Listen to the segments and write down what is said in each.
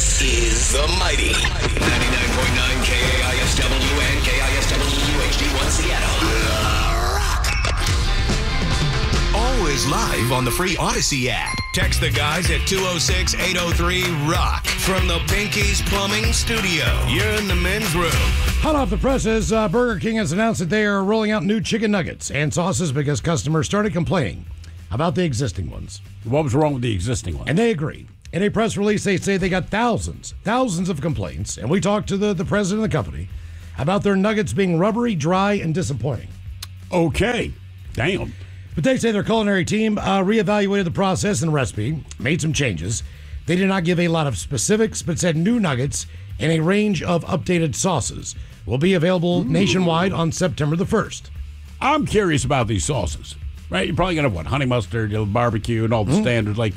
This is the mighty 99.9 KISW and KISW HD1 Seattle. Always live on the free Odyssey app. Text the guys at 206-803-ROCK from the Pinky's Plumbing Studio. You're in the men's room. Hot off the presses, Burger King has announced that they are rolling out new chicken nuggets and sauces because customers started complaining about the existing ones. What was wrong with the existing one? And they agree. In a press release, they say they got thousands of complaints, and we talked to the president of the company about their nuggets being rubbery, dry, and disappointing. Okay. Damn. But they say their culinary team reevaluated the process and recipe, made some changes. They did not give a lot of specifics, but said new nuggets and a range of updated sauces will be available nationwide on September the 1st. I'm curious about these sauces. Right? You're probably going to have, honey mustard, barbecue, and all the standards. Like,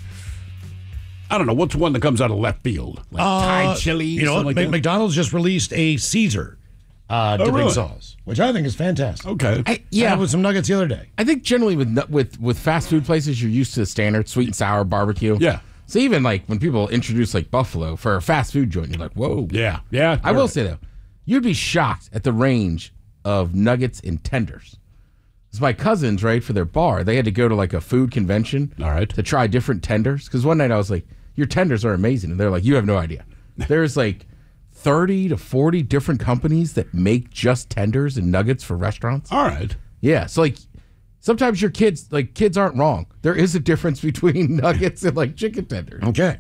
I don't know, what's one that comes out of left field? Like Thai chili? You know, like McDonald's just released a Caesar dipping sauce, which I think is fantastic. Okay. I had with some nuggets the other day. I think generally with fast food places, you're used to the standard sweet and sour barbecue. Yeah. So even like when people introduce like buffalo for a fast food joint, you're like, whoa. Yeah. Yeah. I will say though, you'd be shocked at the range of nuggets and tenders. It's my cousins, right, for their bar, they had to go to like a food convention to try different tenders. Because one night I was like, your tenders are amazing. And they're like, you have no idea. There's like 30 to 40 different companies that make just tenders and nuggets for restaurants. All right. Yeah. So like sometimes your kids aren't wrong. There is a difference between nuggets and like chicken tenders. Okay.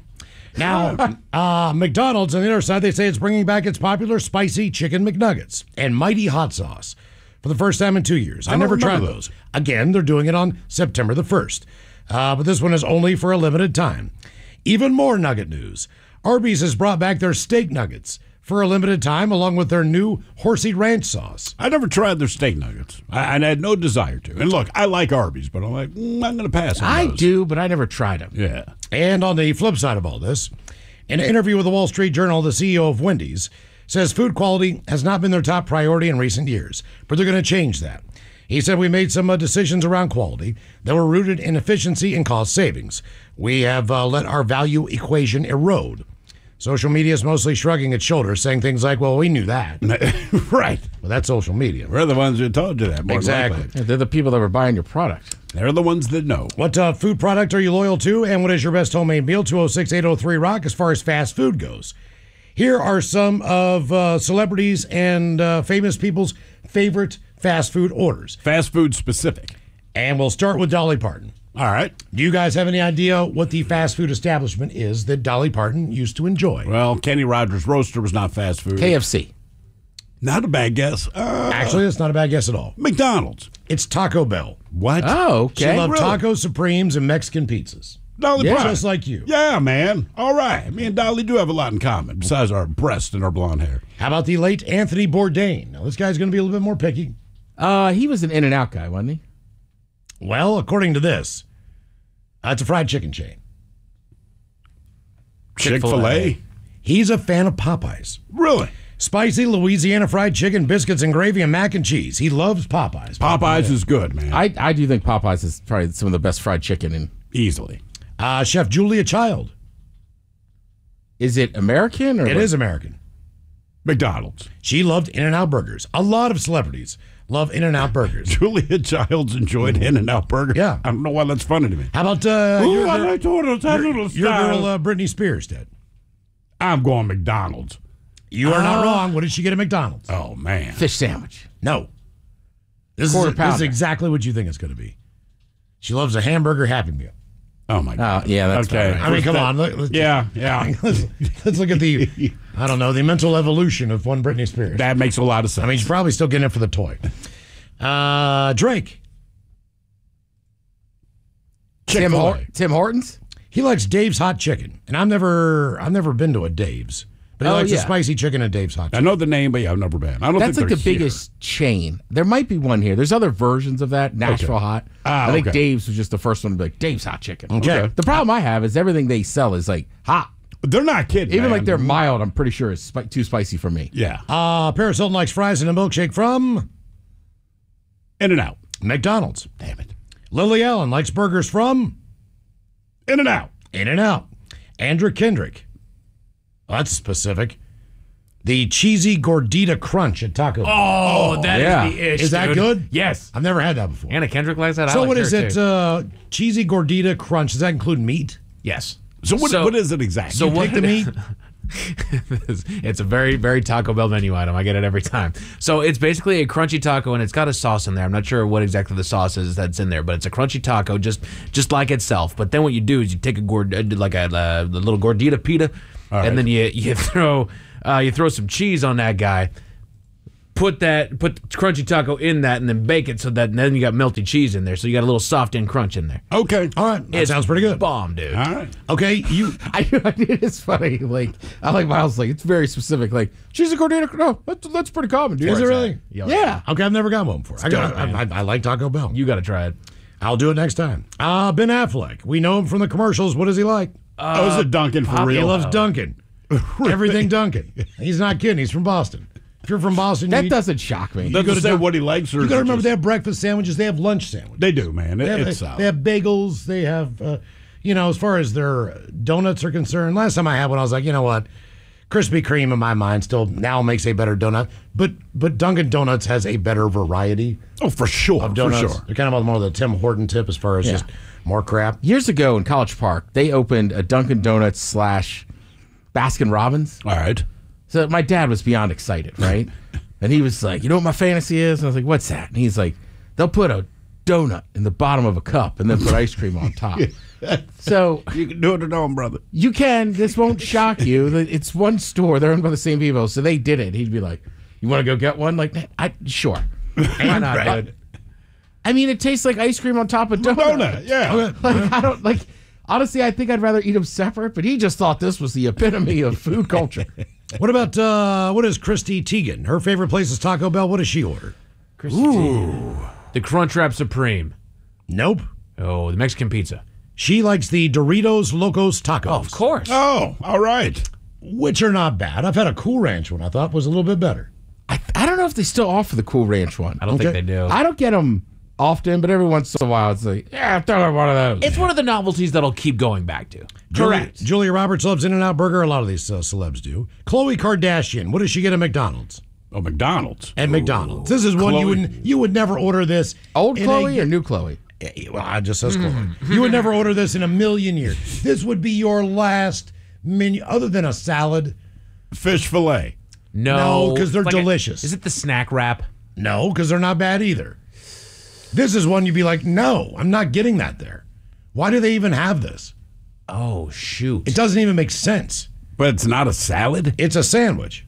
Now, McDonald's on the other side, they say it's bringing back its popular spicy chicken McNuggets and mighty hot sauce for the first time in 2 years. I never tried those. Again, they're doing it on September the 1st. But this one is only for a limited time. Even more nugget news. Arby's has brought back their steak nuggets for a limited time, along with their new Horsey Ranch sauce. I never tried their steak nuggets. I had no desire to. And look, I like Arby's, but I'm like, I'm going to pass on I those. do, but I never tried them. Yeah. And on the flip side of all this, in an interview with the Wall Street Journal, the CEO of Wendy's says food quality has not been their top priority in recent years, but they're going to change that. He said, we made some decisions around quality that were rooted in efficiency and cost savings. We have let our value equation erode. Social media is mostly shrugging its shoulders, saying things like, well, we knew that. Right. Well, that's social media. We're the ones who told you that. More Exactly. likely. Yeah, they're the people that were buying your product. They're the ones that know. What food product are you loyal to, and what is your best homemade meal? 206-803-ROCK as far as fast food goes. Here are some of celebrities and famous people's favorite fast food orders. Fast food specific. And we'll start with Dolly Parton. All right. Do you guys have any idea what the fast food establishment is that Dolly Parton used to enjoy? Well, Kenny Rogers Roaster was not fast food. KFC. Not a bad guess. Actually, that's not a bad guess at all. McDonald's. It's Taco Bell. What? Oh, okay. She loved Really? Taco Supremes and Mexican pizzas. Dolly Parton. Just like you. Yeah, man. All right. Me and Dolly do have a lot in common, besides our breast and our blonde hair. How about the late Anthony Bourdain? Now, this guy's going to be a little bit more picky. He was an In-N-Out guy, wasn't he? Well, according to this, it's a fried chicken chain. Chick-fil-A? He's a fan of Popeyes. Really? Spicy Louisiana fried chicken, biscuits and gravy, and mac and cheese. He loves Popeyes. Popeyes is good, man. I do think Popeyes is probably some of the best fried chicken in. Easily. Chef Julia Child. Is it American or It is American. McDonald's. She loved In-N-Out burgers. A lot of celebrities love In-N-Out burgers. Julia Childs enjoyed In-N-Out Burger. Yeah. I don't know why that's funny to me. How about Ooh, I like to that little your style. girl Britney Spears did? I'm going McDonald's. You are not wrong. What did she get at McDonald's? Oh, man. fish sandwich? No. This Quarter is pounder. exactly what you think it's going to be. She loves a hamburger Happy Meal. Oh, my God. Yeah, that's okay. about right. I mean, come on. Let's Yeah. let's look at the, I don't know, the mental evolution of one Britney Spears. That makes a lot of sense. I mean, she's probably still getting it for the toy. Drake. Chick-fil-A. Tim Hortons? He likes Dave's Hot Chicken. And I've never been to a Dave's. But he likes the yeah. spicy chicken at Dave's Hot I Chicken. know the name, but yeah, I've never been. I don't That's think like the they're here. biggest chain. There might be one here. There's other versions of that. Nashville Hot. I think okay. Dave's was just the first one to be like, Dave's Hot Chicken. Okay. The problem I have is everything they sell is like hot. They're not kidding. Even man. like they're mild, I'm pretty sure it's too spicy for me. Yeah. Paris Hilton likes fries and a milkshake from In-N-Out. McDonald's. Damn it. Lily Allen likes burgers from In-N-Out. In-N-Out. Andrew Kendrick. That's specific. The cheesy gordita crunch at Taco Bell. Oh, that is the ish. Is that dude. good? Yes. I've never had that before. Anna Kendrick likes that. So I like what her is it? too. Cheesy gordita crunch. Does that include meat? Yes. So what is it exactly? So You what pick the meat? It's a very, very Taco Bell menu item. I get it every time. So it's basically a crunchy taco, and it's got a sauce in there. I'm not sure what exactly the sauce is that's in there, but it's a crunchy taco, just like itself. But then what you do is you take a little gordita pita, and then you throw some cheese on that guy. Put the crunchy taco in that, and then bake it so that and then you got melty cheese in there, so you got a little soft end crunch in there. Okay. All right. That sounds pretty good. Bomb, dude. All right. Okay, It is funny. Like I like Miles. Like it's very specific. Like cheesy gordita. No, that's pretty common, dude. Is it really? Yeah. Okay, I've never got one before. I like Taco Bell. You got to try it. I'll do it next time. Ben Affleck. We know him from the commercials. What does he like? Is it Duncan for He real? loves Dunkin'. Everything Dunkin'. He's not kidding. He's from Boston. If you're from Boston, That doesn't shock me. Doesn't go to say Dun- what he likes, or you is got to it remember just- they have breakfast sandwiches. They have lunch sandwiches. They do, man. They It's have bagels. They have, as far as their donuts are concerned. Last time I had one, I was like, you know what? Krispy Kreme in my mind still now makes a better donut, but Dunkin' Donuts has a better variety Oh, for sure. of donuts. For sure. They're kind of more of the Tim Horton tip as far as just more crap. Years ago in College Park, they opened a Dunkin' Donuts / Baskin Robbins. All right. So my dad was beyond excited, right? And he was like, you know what my fantasy is? And I was like, what's that? And he's like, they'll put a donut in the bottom of a cup and then put ice cream on top. So You can do it at home, brother. you can. This won't shock you. It's one store. They're owned by the same people. So they did it. He'd be like, you want to go get one? Like, sure. Why not, dude? I mean, it tastes like ice cream on top of Donut, yeah. Like, I don't like. Honestly, I think I'd rather eat them separate. But he just thought this was the epitome of food culture. What about what is Christy Teigen? Her favorite place is Taco Bell. What does she order? The Crunchwrap Supreme. Nope. Oh, the Mexican pizza. She likes the Doritos Locos Tacos. Oh, of course. Oh, all right. Which are not bad. I've had a Cool Ranch one I thought was a little bit better. I don't know if they still offer the Cool Ranch one. I don't think they do. I don't get them often, but every once in a while it's like, yeah, throw one of those. It's one of the novelties that I'll keep going back to. Correct. Julia Roberts loves In-N-Out Burger. A lot of these celebs do. Khloe Kardashian. What does she get at McDonald's? Oh, McDonald's. At McDonald's. This is one Chloe. you would never order this. Old in Chloe or new Chloe? Well, I just says Chloe. You would never order this in a million years. This would be your last menu, other than a salad. Fish fillet. No, 'cause they're It's delicious. Is it the snack wrap? No, because they're not bad either. This is one you'd be like, no, I'm not getting that there. Why do they even have this? Oh, shoot. It doesn't even make sense. But it's not a salad? It's a sandwich.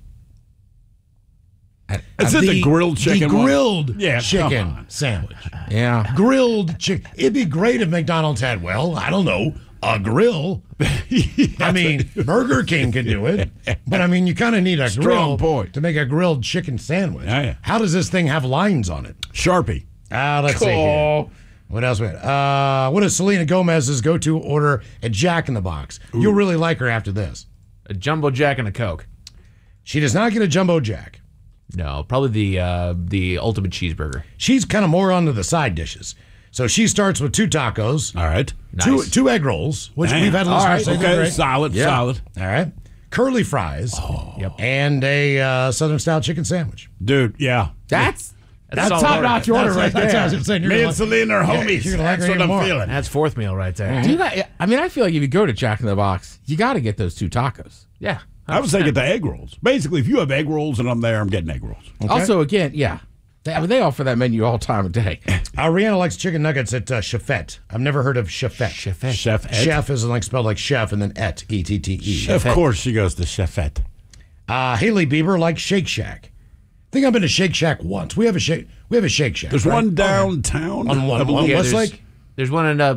Is it the grilled chicken The one? grilled Yeah, come chicken on. sandwich. Yeah. Grilled chicken. It'd be great if McDonald's had, well, I don't know, a grill. I mean, Burger King can do it. But I mean, you kind of need a Strong grill point. to make a grilled chicken sandwich. Yeah. How does this thing have lines on it? Sharpie. Let's see here. What else? What is Selena Gomez's go-to order at Jack in the Box? You'll really like her after this. A Jumbo Jack and a Coke. She does not get a Jumbo Jack. No, probably the ultimate cheeseburger. She's kind of more onto the side dishes. So she starts with 2 tacos, All right. Nice. two egg rolls, which Damn. we've had All listeners right. say they're Okay. great. Solid. Yeah. Solid. All right. Curly fries. Yep. And a Southern style chicken sandwich. Dude, yeah. That's That's all top-notch order right That's how I there. was saying. You're Me gonna and like- Selena are homies. you're gonna like That's her what even I'm more. feeling. That's fourth meal right there. Do you got, I mean, I feel like if you go to Jack in the Box, you got to get those 2 tacos. Yeah. I was thinking the egg rolls. Basically, if you have egg rolls and I'm there, I'm getting egg rolls. Also, again, yeah, they offer that menu all time of day. Rihanna likes chicken nuggets at Chefette. I've never heard of Chefette. Chef Ed. Chef is like spelled like chef and then et, E-T-T-E. Of course, she goes to Chefette. Haley Bieber likes Shake Shack. I think I've been to Shake Shack once. We have a Shake Shack. There's right? one downtown. On one- I believe. one- Yeah, Westlake? there's one in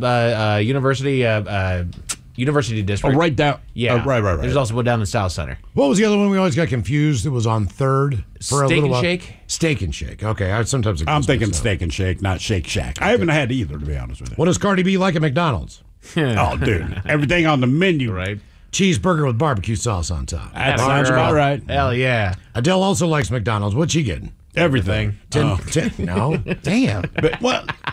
University District. Oh, right down. Yeah. Oh, right. There's also one down in South Center. What was the other one we always got confused? It was on 3rd for a Steak little and while. Shake? Steak and Shake. Okay, sometimes it I'm goes thinking mixed up. Steak and Shake, not Shake Shack. I haven't had either, to be honest with you. What does Cardi B like at McDonald's? Oh, dude. Everything on the menu. Right. Cheeseburger with barbecue sauce on top. That Atta sounds girl. about right. Hell yeah. Adele also likes McDonald's. What's she getting? Everything. No. Damn. But, well,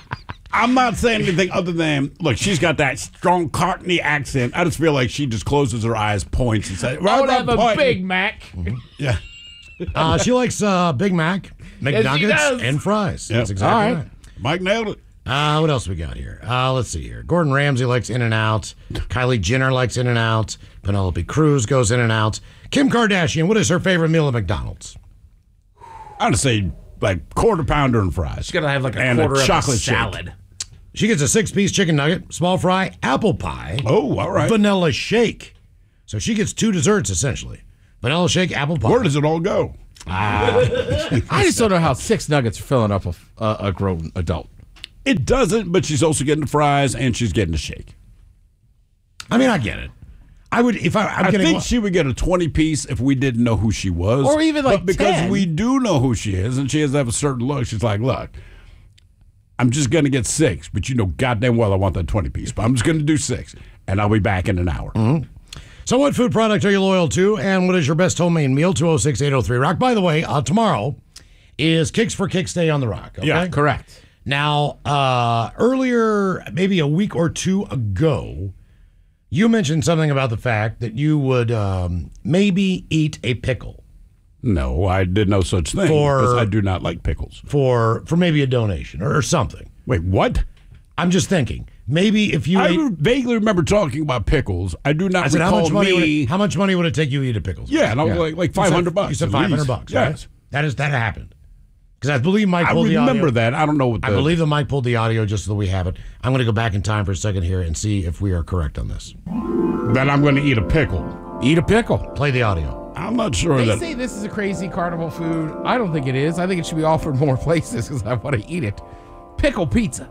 I'm not saying anything other than, look, she's got that strong Cockney accent. I just feel like she just closes her eyes, points, and says, I would have a Big Mac. Yeah. She likes Big Mac, McNuggets, does. and fries. Yep. That's exactly right. Mike nailed it. What else we got here? Let's see here. Gordon Ramsay likes In-N-Out. Kylie Jenner likes In-N-Out. Penelope Cruz goes In-N-Out. Kim Kardashian, what is her favorite meal at McDonald's? I'd say like quarter pounder and fries. She's gonna have like a and quarter of a chocolate salad. shake. She gets a 6-piece chicken nugget, small fry, apple pie, Oh, all right. vanilla shake. So she gets 2 desserts, essentially. Vanilla shake, apple pie. Where does it all go? I just don't know how 6 nuggets are filling up a grown adult. It doesn't, but she's also getting the fries and she's getting the shake. I mean, I get it. I would, if I'm I getting think she would get a 20-piece if we didn't know who she was. Or even like but because 10. we do know who she is and she has to have a certain look, she's like, look, I'm just going to get 6, but you know goddamn well I want that 20-piece, but I'm just going to do 6, and I'll be back in an hour. Mm-hmm. So what food product are you loyal to, and what is your best homemade meal? 206-803-ROCK. By the way, tomorrow is Kicks for Kicks Day on the Rock. Okay? Yeah, Correct. Now, earlier, maybe a week or 2 ago, you mentioned something about the fact that you would maybe eat a pickle No, I did no such thing because I do not like pickles. for maybe a donation or something. Wait, what? I'm just thinking, maybe if you I ate... vaguely remember talking about pickles. I do not I said, recall how much money would it take you to eat a pickle? Yeah, and I was like $500. You said at $500, least. right? Yes. That happened. Because I believe Mike I pulled the audio. remember that. I don't know what I believe that Mike pulled the audio just so that we have it. I'm going to go back in time for a second here and see if we are correct on this. Then I'm going to eat a pickle. Eat a pickle. Play the audio. I'm not sure They that. say this is a crazy carnival food. I don't think it is. I think it should be offered more places because I want to eat it. Pickle pizza.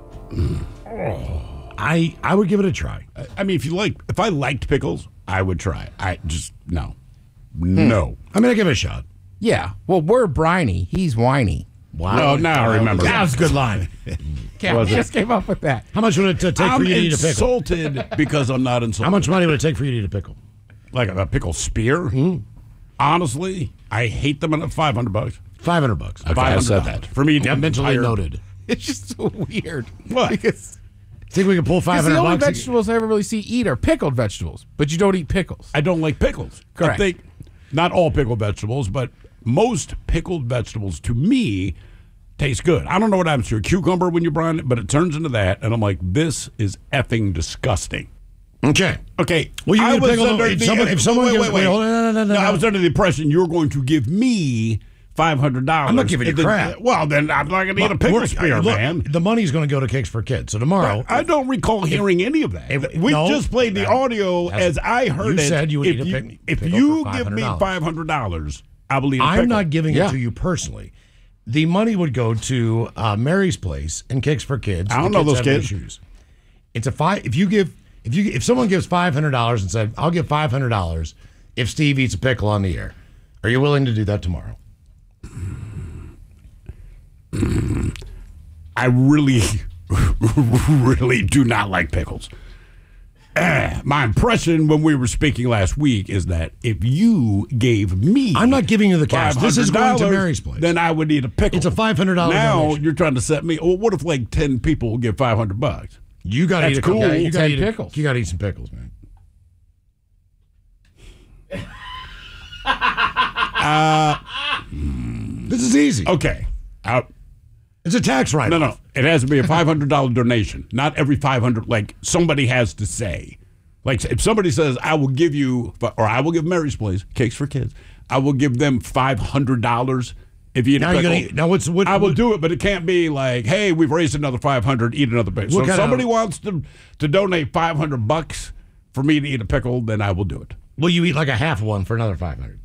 I would give it a try. I mean, if I liked pickles, I would try. I just no. No. I'm going to give it a shot. Yeah. Well, we're briny. He's whiny. Wow. No, now I remember. That was a good line. Yeah, we just came up with that. How much would it take I'm for you to eat a pickle? insulted because I'm not insulted. How much money would it take for you to eat a pickle? Like a pickle spear? Honestly, I hate them at $500. $500. Okay, I said that. For me, Yep, mentally noted. It's just so weird. What? Because Think we can pull $500? the only vegetables I ever really see eat are pickled vegetables, but you don't eat pickles. I don't like pickles. Correct. I think not all pickled vegetables, but most pickled vegetables to me taste good. I don't know what happens to a cucumber when you brine it, but it turns into that, and I'm like, this is effing disgusting. Okay. Okay. Well, you I need a was pickle. under If the- someone gives, wait. wait, hold on, no. I was under the impression you were going to give me $500. I'm not giving you And then- crap. Well, then I'm not going to eat a pickle spear, Look, man. the money's going to go to Kicks for Kids. So tomorrow, I don't recall hearing any of that. We no, just played the audio as I heard you it. said you would if eat a you, pickle if you for give me $500. $500, I will eat a pickle. I'm not giving Yeah. it to you personally. The money would go to Mary's Place and Kicks for Kids. I don't The know those have no kids. Shoes. It's a five. If someone gives $500 and said, "I'll give $500 if Steve eats a pickle on the air," are you willing to do that tomorrow? I really, really do not like pickles. My impression when we were speaking last week is that if you gave me, I'm not giving you the cash. This is going to $500, Mary's Place. Then I would eat a pickle. It's a $500 Now donation. you're trying to set me. Well, what if like 10 people will give $500? You got to That's eat a couple. cool. You got to 10 eat pickles. You got to eat some pickles, man. This is easy. Okay. It's a tax write-off. No. It has to be a $500 donation. Not every 500. Like somebody has to say. Like if somebody says, "I will give you," or I will give Mary's Place Cakes for Kids. I will give them $500 if you eat a Now you're pickle. gonna eat, now what's what? I will what- do it, but it can't be like, "Hey, we've raised another 500. Eat another pickle." So What if kind of- somebody wants to donate $500 for me to eat a pickle, then I will do it. Will you eat like a half one for another 500?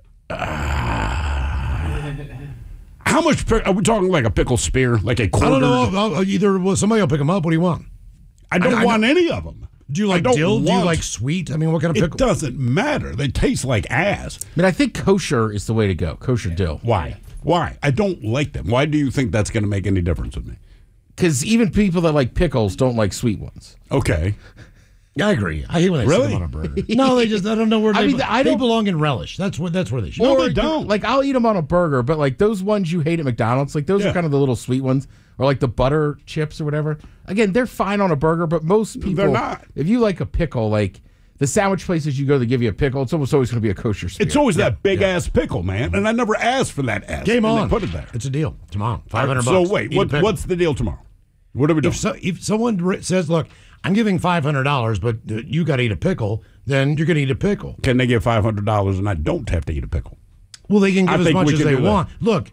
How much are we talking? Like a pickle spear, like a I quarter? don't know. Either somebody will pick them up. What do you want? I don't I want any of them. Do you I like don't dill? Do you want- like sweet? I mean, what kind of It pickle? doesn't matter. They taste like ass. I mean, I think kosher is the way to go. Kosher dill. Why? Why? I don't like them. Why do you think that's going to make any difference with me? Because even people that like pickles don't like sweet ones. Okay. Yeah, I agree. I hate when they Really? sit them on a burger. No, they just I don't know where I they. mean, I they don't- belong in relish. That's where they should. No, Or they don't. Like I'll eat them on a burger, but like those ones you hate at McDonald's, like those Yeah. are kind of the little sweet ones. or like the butter chips or whatever. Again, they're fine on a burger, but most people They're not. If you like a pickle, like the sandwich places you go to give you a pickle, it's almost always going to be a kosher spear. It's always that big ass pickle, man, and I never asked for that ass. Game and on. they put it there. It's a deal tomorrow. $500. So wait, Eat a pickle. what's the deal tomorrow? What are we doing? If someone says, "Look, I'm giving $500, but you got to eat a pickle," then you're going to eat a pickle. Can they give $500 and I don't have to eat a pickle? Well, they can I give as think much we as can they do that. want. Look,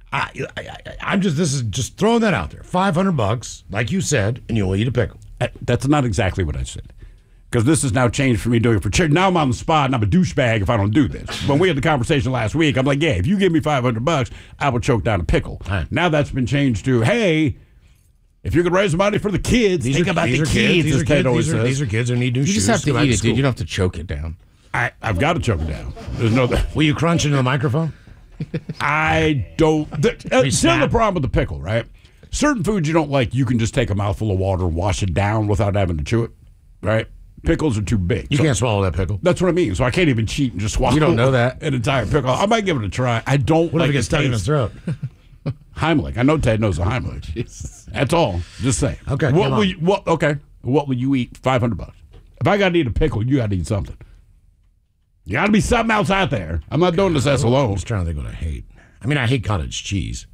I'm just this is just throwing that out there. $500, like you said, and you'll eat a pickle. That's not exactly what I said. Because this has now changed for me doing it for charity. Now I'm on the spot and I'm a douchebag if I don't do this. When we had the conversation last week, I'm like, yeah, if you give me $500, I will choke down a pickle. Right. Now that's been changed to, hey, if you could raise money for the kids, think about the kids. These as are Ted kids. always These says. are kids who need new You shoes. just have to go back eat it, school. dude. You don't have to choke it down. I've got to choke it down. There's no. Will you crunch into the microphone? I don't. Here's the problem with the pickle, right? Certain foods you don't like, you can just take a mouthful of water, wash it down without having to chew it, right? Pickles are too big. You can't swallow that pickle. That's what I mean. So I can't even cheat and just swallow. You don't know that. An entire pickle. I might give it a try. I don't What like if it gets the stuck in his taste. throat? Heimlich. I know Ted knows the Heimlich. That's all. Just saying. Okay, What come will on. you? What will you eat? $500. If I got to eat a pickle, you got to eat something. You got to be something else out there. I'm not doing this ass I alone. was trying to think what I hate. I mean, I hate cottage cheese.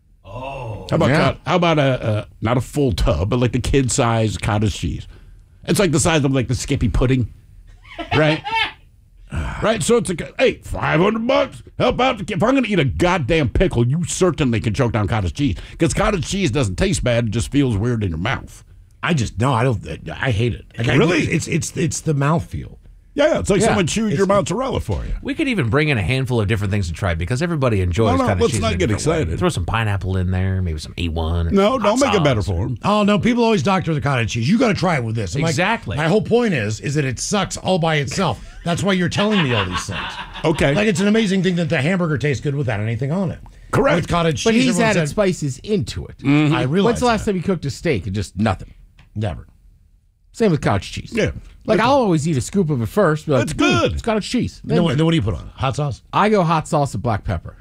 How about Yeah. how about a not a full tub, but like the kid size cottage cheese? It's like the size of like the Skippy pudding, right? Right. So it's like, hey, $500. Help out the kid. If I'm going to eat a goddamn pickle, you certainly can choke down cottage cheese because cottage cheese doesn't taste bad; it just feels weird in your mouth. I just no, I don't. I hate it. Like, Really? It's the mouthfeel. Yeah, it's like Yeah, someone chewed your mozzarella for you. We could even bring in a handful of different things to try because everybody enjoys No, kind of let's cheese. not in a get different way. excited. Throw some pineapple in there, maybe some A1. No, don't make it better sauce. for him. Oh no, people always doctor the cottage cheese. You got to try it with this. I'm like, Exactly. my whole point is that it sucks all by itself. That's why you're telling me all these things. Okay. Like it's an amazing thing that the hamburger tastes good without anything on it. Correct. With cottage But cheese, he's everyone added said, spices into it. I realize. When's the last that. time you cooked a steak? And just nothing. Never. Same with cottage cheese. Yeah. Like I'll always eat a scoop of it first. Be like, That's good. It's cottage cheese. Then what do you put on it? Hot sauce? I go hot sauce and black pepper.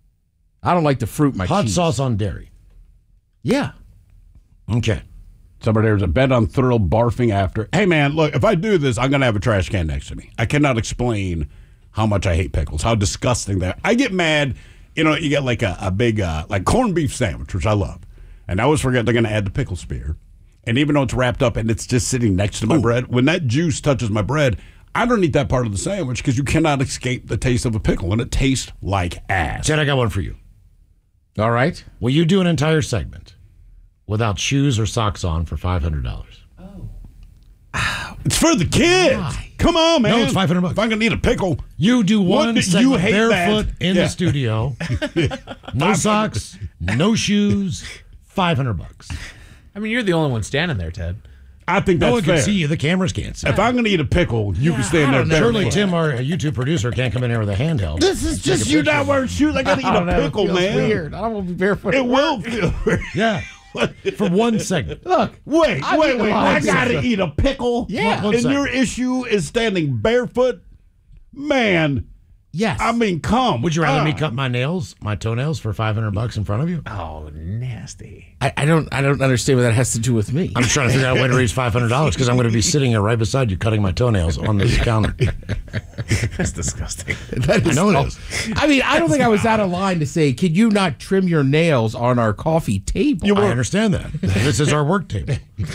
I don't like to fruit my Hot cheese. sauce on dairy. Yeah. Okay. Somebody there's a bed on thrill barfing after. Hey man, look, if I do this, I'm gonna have a trash can next to me. I cannot explain how much I hate pickles, how disgusting they are. I get mad, you get like a big like corned beef sandwich, which I love. And I always forget they're gonna add the pickle spear. And even though it's wrapped up and it's just sitting next to my bread, when that juice touches my bread, I don't eat that part of the sandwich because you cannot escape the taste of a pickle, and it tastes like ass. Ted, I got one for you. All right. Will you do an entire segment without shoes or socks on for $500? It's for the kids. Come on, man. No, it's $500. If I'm gonna eat a pickle, You do What one do you segment hate barefoot that? in Yeah. the studio. No socks, no shoes, $500. I mean, you're the only one standing there, Ted. I think No that's one can fair. see you. The cameras can't see. If I'm going to eat a pickle, you can stand there. Surely barefoot. Tim, our YouTube producer, can't come in here with a handheld. This is just you not wearing shoes. I got to eat a pickle, Feels man. weird. I don't want to be barefoot. It will feel weird. Yeah, for one segment. Look. Wait. I got to eat a pickle? Yeah. One And second. your issue is standing barefoot? Man, Yes. I mean, come. Would you rather me on. cut my toenails for $500 in front of you? Oh, nasty. I don't understand what that has to do with me. I'm just trying to figure out a way to raise $500 because I'm going to be sitting here right beside you cutting my toenails on this counter. That's disgusting. That I is know it all- is. I mean, I don't think I was out of line to say, could you not trim your nails on our coffee table? I understand that. This is our work table.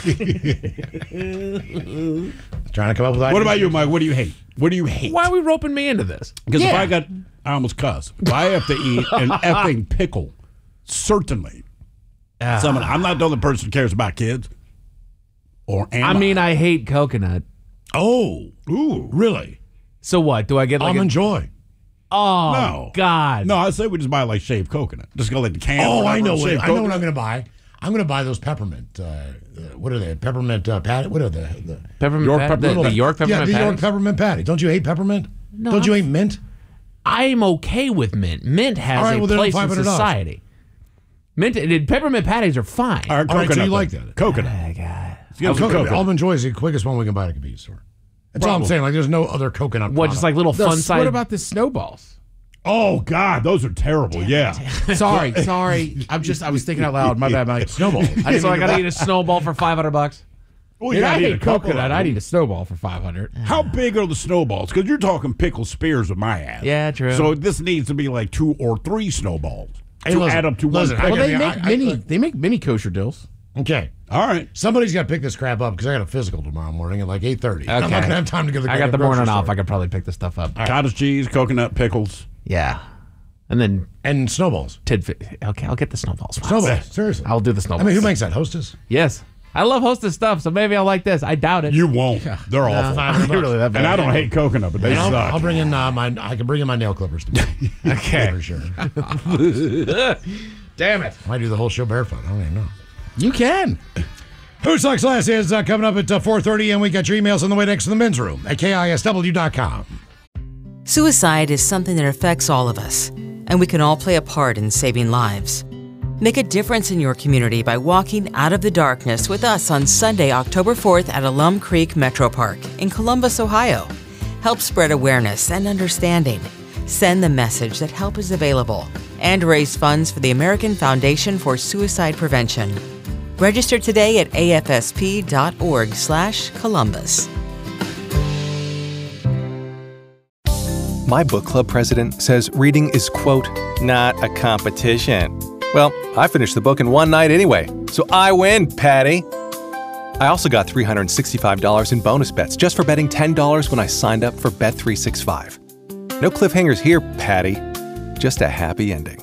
Trying to come up with ideas. What about you, Mike? What do you hate? What do you hate? Why are we roping me into this? Because if Yeah. I almost cuss. If I have to eat an effing pickle, certainly. I'm not the only person who cares about kids. Or am I? I mean, I hate coconut. Oh, Ooh. really? So what? Do I get like Almond a... Joy. Oh, No. God. No, I say we just buy like shaved coconut. Just go like the can. Oh, or I know. whatever, shaved I know what coconut. I'm going to buy. I'm going to buy those peppermint. What are they? Peppermint patty? What are the Peppermint York patty? peppermint? The York peppermint yeah, the York patties? peppermint patty. Don't you hate peppermint? No, Don't you hate mint? I'm okay with mint. Mint has All right, a well, then place in $500. society. Peppermint patties are fine. All right, All right, so coconut. you like then. that. Coconut. Oh, God. Let's get some coconut. Almond Joy is the quickest one we can buy at a convenience store. That's all I'm saying. Like, there's no other coconut. What, just like little What fun size? about the snowballs? Oh God, those are terrible. Yeah. Sorry. I was thinking out loud. My bad. Like snowball. So I got to eat a snowball for $500. Well, And I gotta eat a hate couple coconut. of them. I'd eat a snowball for $500. How big are the snowballs? Because you're talking pickle spears with my ass. Yeah, true. So this needs to be like 2 or 3 snowballs to listen, add up to one. listen, pickle. Well, they make mini kosher dills. Okay. All right. Somebody's got to pick this crap up because I got a physical tomorrow morning at like 8:30. I'm not going to have time to go to the I got the grocery morning off. store. I could probably pick this stuff up. Cottage cheese, coconut, pickles. Yeah. And then And snowballs. tidbit. Okay, I'll get the snowballs. Snowballs. Seriously. I'll do the I snowballs. mean, who makes that? Hostess? Yes. I love Hostess stuff, so maybe I'll like this. I doubt it. You won't. They're awful. $500. really that bad. And I don't hate coconut, but they And suck. I'll bring in I can bring in my nail clippers. Okay. For sure. Damn it. Might do the whole show barefoot. I don't even know. You can. Who Sucks Last is coming up at 4:30, and we got your emails on the way next to the men's room at KISW.com. Suicide is something that affects all of us, and we can all play a part in saving lives. Make a difference in your community by walking out of the darkness with us on Sunday, October 4th at Alum Creek Metro Park in Columbus, Ohio. Help spread awareness and understanding. Send the message that help is available and raise funds for the American Foundation for Suicide Prevention. Register today at afsp.org/Columbus. My book club president says reading is, quote, not a competition. Well, I finished the book in one night anyway, so I win, Patty. I also got $365 in bonus bets just for betting $10 when I signed up for Bet365. No cliffhangers here, Patty. Just a happy ending.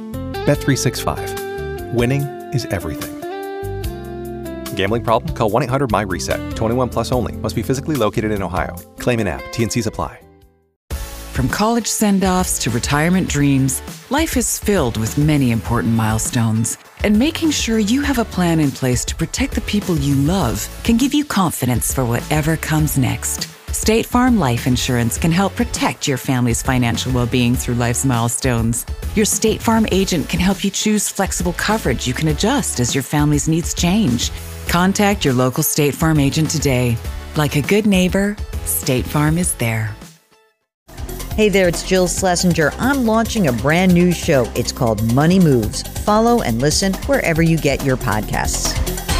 Bet365. Winning is everything. Gambling problem? Call 1-800-MY-RESET. 21 plus only. Must be physically located in Ohio. Claim in app. T&Cs apply. From college send-offs to retirement dreams, life is filled with many important milestones. And making sure you have a plan in place to protect the people you love can give you confidence for whatever comes next. State Farm Life Insurance can help protect your family's financial well-being through life's milestones. Your State Farm agent can help you choose flexible coverage you can adjust as your family's needs change. Contact your local State Farm agent today. Like a good neighbor, State Farm is there. Hey there, it's Jill Schlesinger. I'm launching a brand new show. It's called Money Moves. Follow and listen wherever you get your podcasts.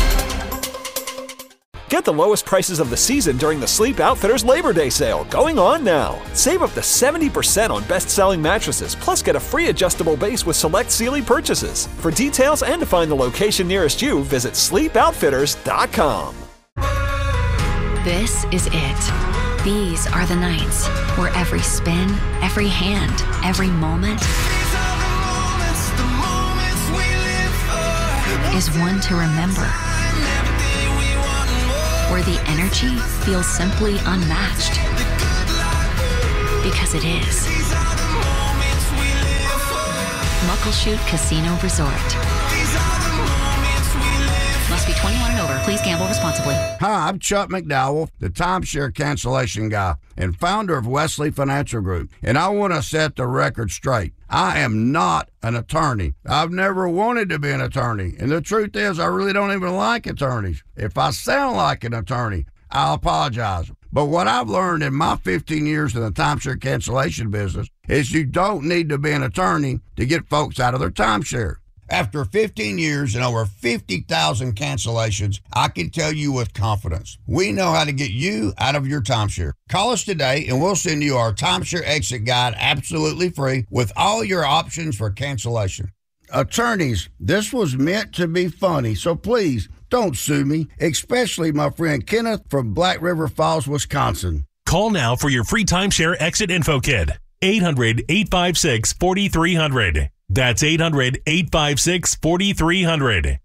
Get the lowest prices of the season during the Sleep Outfitters Labor Day sale, going on now. Save up to 70% on best-selling mattresses, plus get a free adjustable base with select Sealy purchases. For details and to find the location nearest you, visit sleepoutfitters.com. This is it. These are the nights where every spin, every hand, every moment is one to remember. Where the energy feels simply unmatched. Because it is. Muckleshoot Casino Resort. Must be 21 and over. Please gamble responsibly. Hi, I'm Chuck McDowell, the timeshare cancellation guy and founder of Wesley Financial Group. And I want to set the record straight. I am not an attorney. I've never wanted to be an attorney. And the truth is, I really don't even like attorneys. If I sound like an attorney, I'll apologize. But what I've learned in my 15 years in the timeshare cancellation business is you don't need to be an attorney to get folks out of their timeshare. After 15 years and over 50,000 cancellations, I can tell you with confidence, we know how to get you out of your timeshare. Call us today and we'll send you our timeshare exit guide absolutely free with all your options for cancellation. Attorneys, this was meant to be funny, so please don't sue me, especially my friend Kenneth from Black River Falls, Wisconsin. Call now for your free timeshare exit info kit. 800-856-4300. That's 800-856-4300.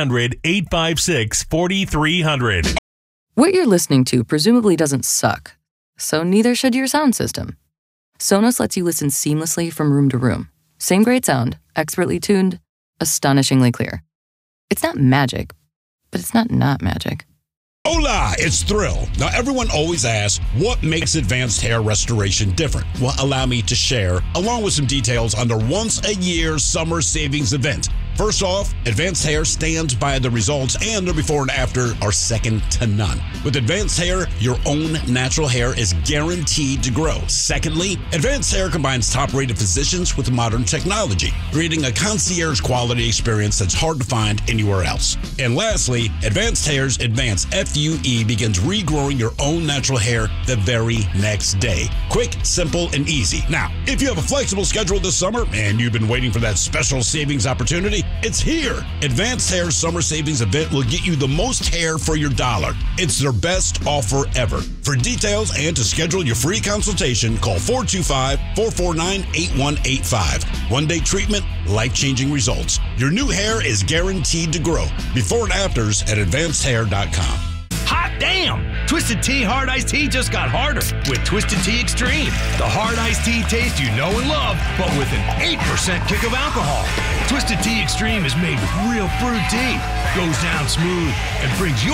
800-856-4300. What you're listening to presumably doesn't suck, so neither should your sound system. Sonos lets you listen seamlessly from room to room. Same great sound, expertly tuned, astonishingly clear. It's not magic, but it's not magic. Hola, it's Thrill. Now, everyone always asks, what makes advanced hair restoration different? Well, allow me to share, along with some details on their once-a-year summer savings event. First off, Advanced Hair stands by the results, and their before and after are second to none. With Advanced Hair, your own natural hair is guaranteed to grow. Secondly, Advanced Hair combines top-rated physicians with modern technology, creating a concierge-quality experience that's hard to find anywhere else. And lastly, Advanced Hair's Advanced FUE begins regrowing your own natural hair the very next day. Quick, simple, and easy. Now, if you have a flexible schedule this summer and you've been waiting for that special savings opportunity, it's here. Advanced Hair's summer savings event will get you the most hair for your dollar. It's their best offer ever. For details and to schedule your free consultation, call 425-449-8185. One-day treatment, life-changing results. Your new hair is guaranteed to grow. Before and afters at advancedhair.com. Hot damn! Twisted Tea Hard Iced Tea just got harder with Twisted Tea Extreme. The hard iced tea taste you know and love, but with an 8% kick of alcohol. Twisted Tea Extreme is made with real brewed tea, goes down smooth, and brings you